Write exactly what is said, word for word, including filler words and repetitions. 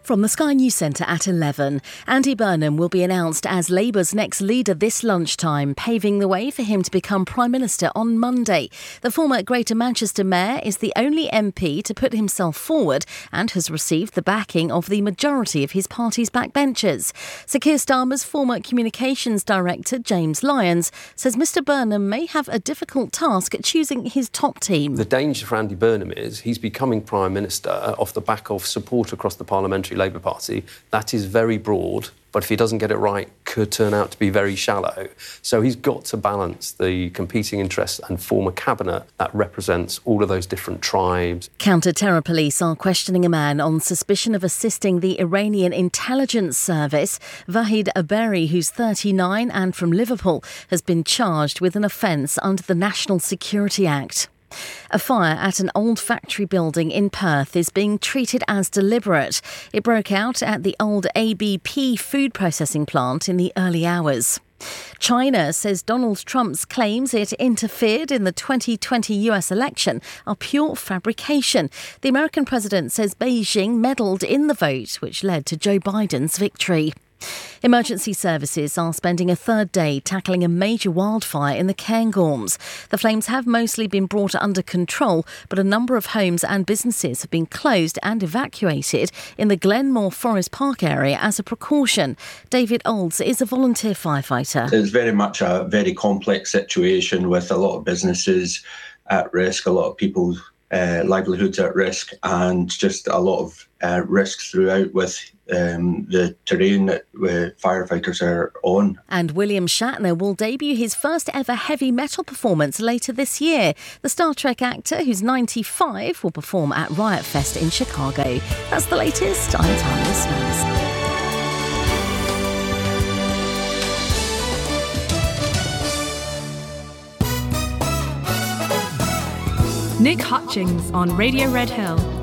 From the Sky News Centre at eleven, Andy Burnham will be announced as Labour's next leader this lunchtime, paving the way for him to become Prime Minister on Monday. The former Greater Manchester Mayor is the only M P to put himself forward and has received the backing of the majority of his party's backbenchers. Sir Keir Starmer's former Communications Director, James Lyons, says Mr Burnham may have a difficult task at choosing his top team. The danger for Andy Burnham is he's becoming Prime Minister off the back of support across the Parliamentary Labour Party. That is very broad, but if he doesn't get it right, could turn out to be very shallow. So he's got to balance the competing interests and form a cabinet that represents all of those different tribes. Counter-terror police are questioning a man on suspicion of assisting the Iranian intelligence service. Vahid Aberi, who's thirty-nine and from Liverpool, has been charged with an offence under the National Security Act. A fire at an old factory building in Perth is being treated as deliberate. It broke out at the old A B P food processing plant in the early hours. China says Donald Trump's claims it interfered in the twenty twenty U S election are pure fabrication. The American president says Beijing meddled in the vote, which led to Joe Biden's victory. Emergency services are spending a third day tackling a major wildfire in the Cairngorms. The flames have mostly been brought under control, but a number of homes and businesses have been closed and evacuated in the Glenmore Forest Park area as a precaution. David Olds is a volunteer firefighter. It's very much a very complex situation with a lot of businesses at risk, a lot of people's uh, livelihoods at risk, and just a lot of uh, risks throughout with Um, the terrain that uh, firefighters are on. And William Shatner will debut his first ever heavy metal performance later this year. The Star Trek actor, who's ninety-five, will perform at Riot Fest in Chicago. That's the latest. I'm Tanya Snows. Nick Hutchings on Radio Red Hill.